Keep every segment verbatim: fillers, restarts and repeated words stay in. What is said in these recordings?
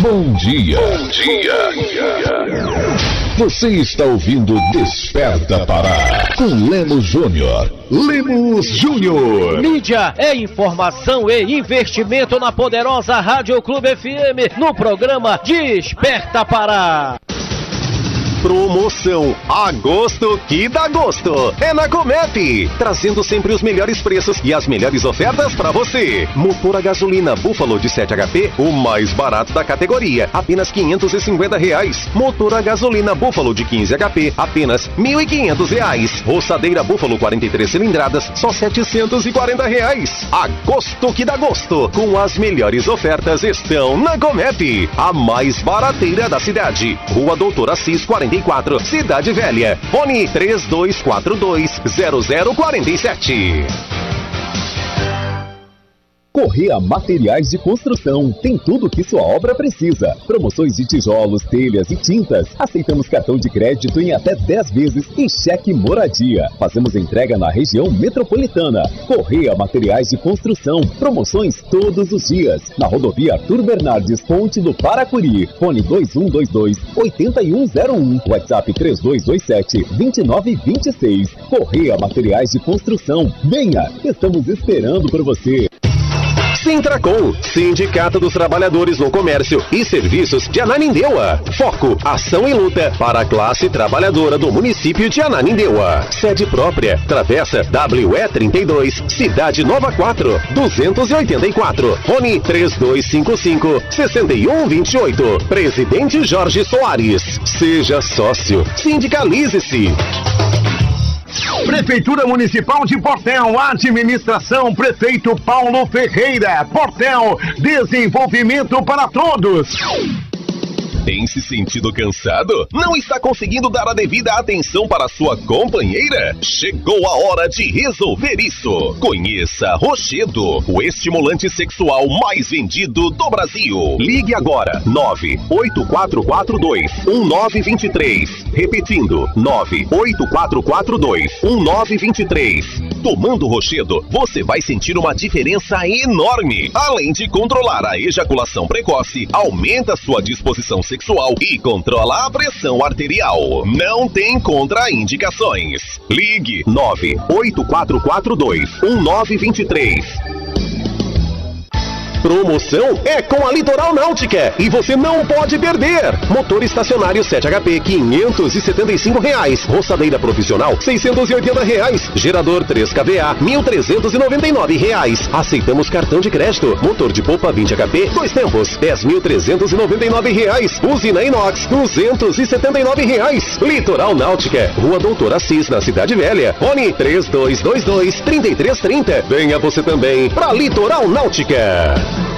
Bom dia. Bom dia. Você está ouvindo Desperta Pará com Lemos Júnior. Lemos Júnior. Mídia é informação e investimento na poderosa Rádio Clube F M no programa Desperta Pará. Promoção Agosto que dá gosto é na Comep, trazendo sempre os melhores preços e as melhores ofertas para você. Motor a gasolina Buffalo de sete H P, o mais barato da categoria, apenas quinhentos e cinquenta reais. Motor a gasolina Buffalo de quinze H P, apenas mil e quinhentos reais. Roçadeira Buffalo quarenta e três cilindradas, só setecentos e quarenta reais. Agosto que dá gosto, com as melhores ofertas estão na Comep, a mais barateira da cidade. Rua Doutor Assis quarenta e quatro, Cidade Velha. Fone três dois quatro dois, zero zero quatro sete. Correia Materiais de Construção tem tudo o que sua obra precisa. Promoções de tijolos, telhas e tintas. Aceitamos cartão de crédito em até dez vezes e cheque moradia. Fazemos entrega na região metropolitana. Correia Materiais de Construção. Promoções todos os dias. Na rodovia Arthur Bernardes, Ponte do Paracuri. Fone dois um dois dois, oito um zero um. WhatsApp três dois dois sete, dois nove dois seis. Correia Materiais de Construção. Venha, estamos esperando por você. Sintracom, Sindicato dos Trabalhadores no Comércio e Serviços de Ananindeua. Foco, ação e luta para a classe trabalhadora do município de Ananindeua. Sede própria, Travessa W E trinta e dois, Cidade Nova quatro, duzentos e oitenta e quatro. Fone três dois cinco cinco, seis um dois oito. Presidente Jorge Soares. Seja sócio. Sindicalize-se. Prefeitura Municipal de Portel, administração Prefeito Paulo Ferreira. Portel, desenvolvimento para todos. Tem se sentido cansado? Não está conseguindo dar a devida atenção para sua companheira? Chegou a hora de resolver isso. Conheça Rochedo, o estimulante sexual mais vendido do Brasil. Ligue agora, nove oito quatro quatro dois, um nove dois três. Repetindo, nove oito quatro quatro dois, um nove dois três. Tomando Rochedo, você vai sentir uma diferença enorme. Além de controlar a ejaculação precoce, aumenta sua disposição sexual sexual e controla a pressão arterial. Não tem contraindicações. Ligue nove oito quatro quatro dois, um nove dois três. Promoção é com a Litoral Náutica e você não pode perder. Motor estacionário sete H P quinhentos e setenta e cinco reais. Roçadeira profissional seiscentos e oitenta reais. Gerador três K V A mil trezentos e noventa e nove reais. Aceitamos cartão de crédito. Motor de polpa vinte H P dois tempos dez mil trezentos e noventa e nove reais. Usina inox duzentos e setenta e nove reais. Litoral Náutica, Rua Doutor Assis, na Cidade Velha. Fone três dois dois dois, três três três zero. Venha você também para Litoral Náutica.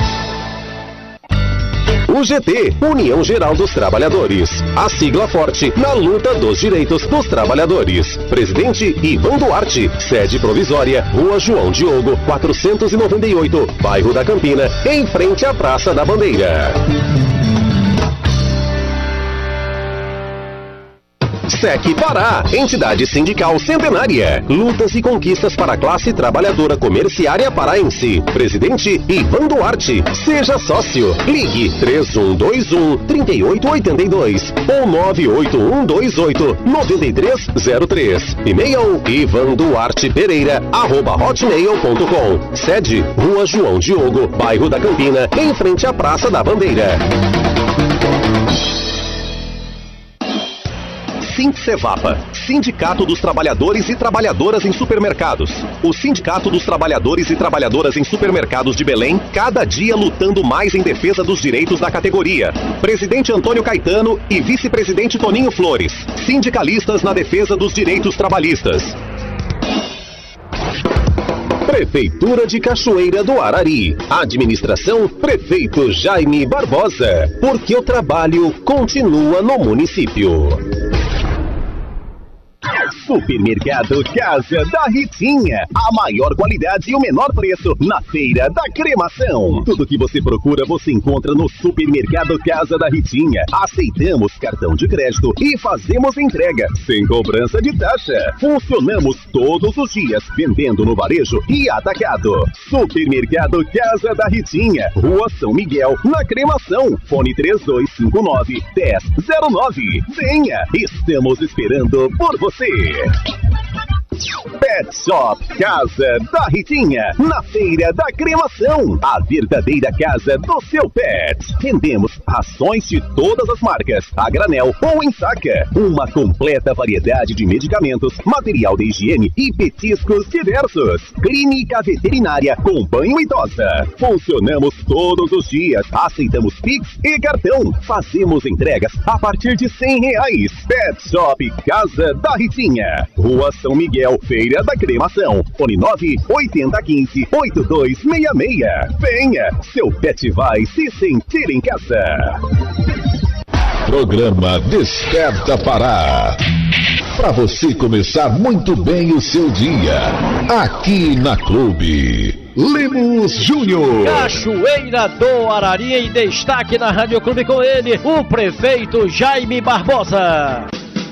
U G T, União Geral dos Trabalhadores. A sigla forte na luta dos direitos dos trabalhadores. Presidente Ivan Duarte. Sede provisória, Rua João Diogo, quatrocentos e noventa e oito, bairro da Campina, em frente à Praça da Bandeira. S E C Pará, entidade sindical centenária. Lutas e conquistas para a classe trabalhadora comerciária paraense. Presidente Ivan Duarte. Seja sócio. Ligue três um dois um, três oito oito dois ou nove oito um dois oito, nove três zero três. E-mail ivanduartepereira arroba hotmail ponto com. Sede Rua João Diogo, bairro da Campina, em frente à Praça da Bandeira. Sindcevapa, Sindicato dos Trabalhadores e Trabalhadoras em Supermercados. O Sindicato dos Trabalhadores e Trabalhadoras em Supermercados de Belém, cada dia lutando mais em defesa dos direitos da categoria. Presidente Antônio Caetano e vice-presidente Toninho Flores, sindicalistas na defesa dos direitos trabalhistas. Prefeitura de Cachoeira do Arari. Administração Prefeito Jaime Barbosa. Porque o trabalho continua no município. Supermercado Casa da Ritinha. A maior qualidade e o menor preço na Feira da Cremação. Tudo que você procura você encontra no Supermercado Casa da Ritinha. Aceitamos cartão de crédito e fazemos entrega sem cobrança de taxa. Funcionamos todos os dias vendendo no varejo e atacado. Supermercado Casa da Ritinha, Rua São Miguel, na Cremação. Fone três dois cinco nove, um zero zero nove. Venha, estamos esperando por você. Pet Shop Casa da Ritinha, na Feira da Cremação, a verdadeira casa do seu pet. Vendemos rações de todas as marcas, a granel ou em saca. Uma completa variedade de medicamentos, material de higiene e petiscos diversos. Clínica veterinária com banho e tosa. Funcionamos todos os dias, aceitamos Pix e cartão. Fazemos entregas a partir de cem reais. Pet Shop Casa da Ritinha, Rua São Miguel, Feira da Cremação. Fone nove oito zero um cinco, oito dois seis seis. Venha, seu pet vai se sentir em casa. Programa Desperta Pará. Para você começar muito bem o seu dia. Aqui na Clube. Lemos Júnior. Cachoeira do Arari em destaque na Rádio Clube com ele, o prefeito Jaime Barbosa.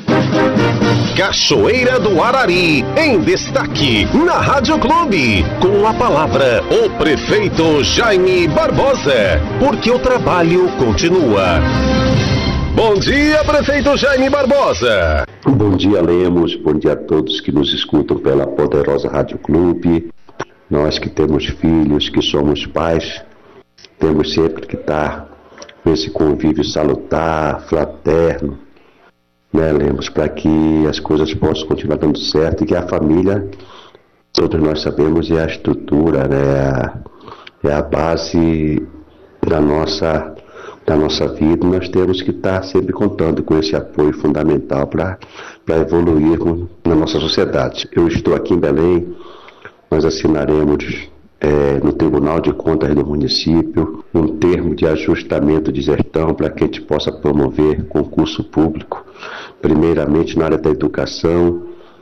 Cachoeira do Arari, em destaque na Rádio Clube. Com a palavra, o prefeito Jaime Barbosa, porque o trabalho continua. Bom dia, prefeito Jaime Barbosa. Bom dia, Lemos. Bom dia a todos que nos escutam pela poderosa Rádio Clube. Nós que temos filhos, que somos pais, temos sempre que estar com esse convívio salutar, fraterno, né, Lemos, para que as coisas possam continuar dando certo e que a família, todos nós sabemos, é a estrutura, né, é a base da nossa, da nossa vida. Nós temos que estar sempre contando com esse apoio fundamental para evoluirmos na nossa sociedade. Eu estou aqui em Belém, nós assinaremos é, no Tribunal de Contas do município um termo de ajustamento de gestão para que a gente possa promover concurso público, primeiramente na área da educação.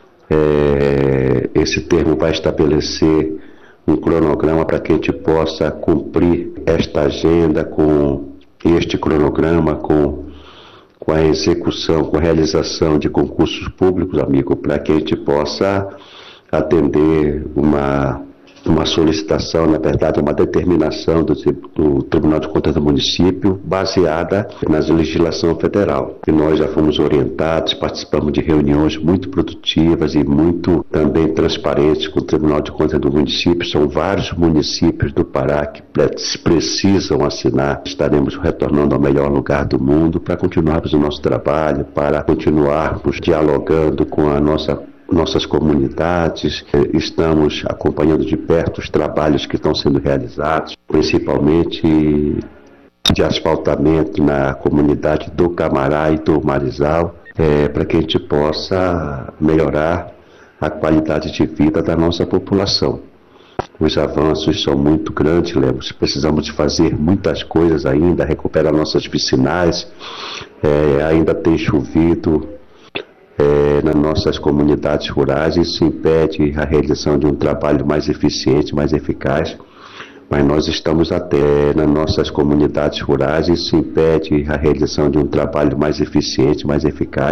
É, esse termo vai estabelecer um cronograma para que a gente possa cumprir esta agenda com este cronograma, com, com a execução, com a realização de concursos públicos, amigo, para que a gente possa atender uma, uma solicitação, na verdade, uma determinação do, do Tribunal de Contas do município baseada na legislação federal. E nós já fomos orientados, participamos de reuniões muito produtivas e muito também transparentes com o Tribunal de Contas do município. São vários municípios do Pará que precisam assinar. Estaremos retornando ao melhor lugar do mundo para continuarmos o nosso trabalho, para continuarmos dialogando com a nossa nossas comunidades. Estamos acompanhando de perto os trabalhos que estão sendo realizados, principalmente de asfaltamento na comunidade do Camará e do Marizal, é, para que a gente possa melhorar a qualidade de vida da nossa população. Os avanços são muito grandes, Lemos. Precisamos de fazer muitas coisas ainda, recuperar nossas vicinais, é, ainda tem chovido É, nas nossas comunidades rurais. Isso impede a realização de um trabalho mais eficiente, mais eficaz, mas nós estamos até nas nossas comunidades rurais. Isso impede a realização de um trabalho mais eficiente, mais eficaz,